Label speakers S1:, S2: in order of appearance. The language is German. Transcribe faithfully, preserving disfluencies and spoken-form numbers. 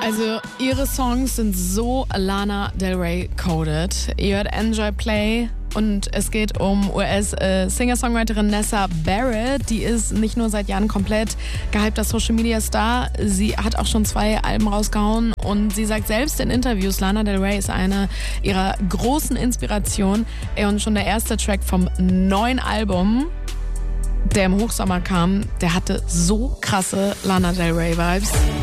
S1: Also ihre Songs sind so Lana Del Rey coded. Ihr hört Enjoy Play und es geht um U S-Singer-Songwriterin Nessa Barrett. Die ist nicht nur seit Jahren komplett gehypter Social-Media-Star, sie hat auch schon zwei Alben rausgehauen und sie sagt selbst in Interviews, Lana Del Rey ist eine ihrer großen Inspirationen. Und schon der erste Track vom neuen Album, der im Hochsommer kam, der hatte so krasse Lana Del Rey-Vibes.